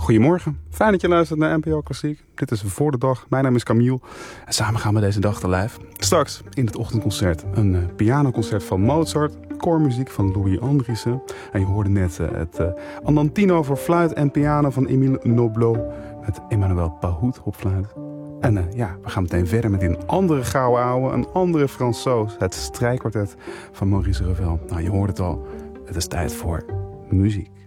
Goedemorgen, fijn dat je luistert naar NPO Klassiek. Dit is Voor de Dag, mijn naam is Camille en samen gaan we deze dag te lijf. Straks in het ochtendconcert een pianoconcert van Mozart, koormuziek van Louis Andriessen. En je hoorde net het Andantino voor fluit en piano van Émile Noblo met Emmanuel Pahud op fluit. En we gaan meteen verder met een andere gouden ouwe, een andere Fransoos, het strijkkwartet van Maurice Ravel. Nou, je hoort het al, het is tijd voor muziek.